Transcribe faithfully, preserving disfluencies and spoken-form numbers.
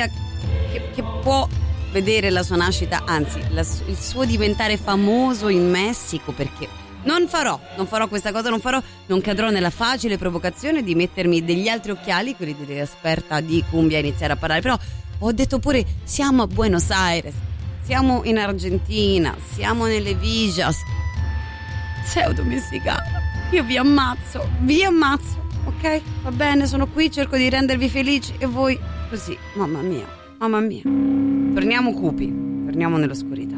Cumbia che, che può vedere la sua nascita, anzi la, il suo diventare famoso in Messico, perché non farò, non farò questa cosa, non farò, non cadrò nella facile provocazione di mettermi degli altri occhiali, quelli dell'esperta di cumbia, e iniziare a parlare. Però ho detto pure, siamo a Buenos Aires, siamo in Argentina, siamo nelle Villas, pseudo messicana, io vi ammazzo, vi ammazzo, ok? Va bene, sono qui, cerco di rendervi felici e voi così, mamma mia, mamma mia. Torniamo cupi, torniamo nell'oscurità.